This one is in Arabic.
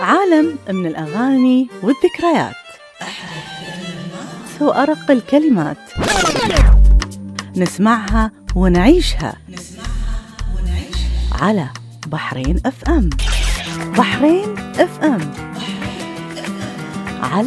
عالم من الأغاني والذكريات وأرق الكلمات نسمعها ونعيشها على بحرين FM. بحرين FM